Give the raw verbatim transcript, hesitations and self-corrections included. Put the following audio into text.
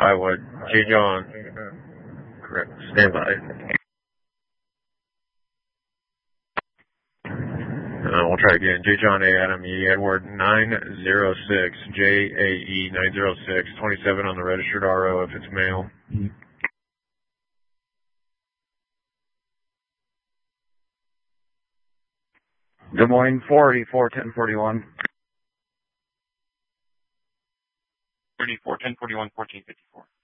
Iowa, J. John. Correct. Stand by. Uh, we'll try again. J. John A. Adam E. Edward nine zero six J A E nine zero six twenty-seven on the registered R O if it's male. Des Moines four eighty-four ten forty-one. thirty-four ten forty-one fourteen fifty-four.